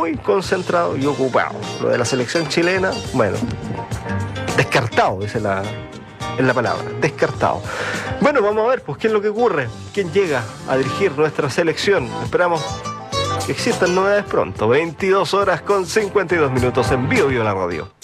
muy concentrado y ocupado. Lo de la selección chilena, bueno, descartado, es la palabra, descartado. Bueno, vamos a ver, pues, qué es lo que ocurre, quién llega a dirigir nuestra selección. Esperamos que existan novedades pronto. 22 horas con 52 minutos en Bio la radio.